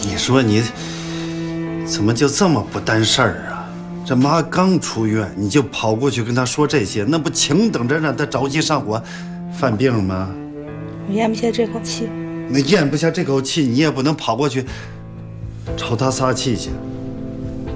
你说你怎么就这么不担事儿啊？这妈刚出院，你就跑过去跟她说这些，那不请等着让她着急上火犯病吗？ 我咽不下这口气。 那咽不下这口气，你也不能跑过去朝她撒气去。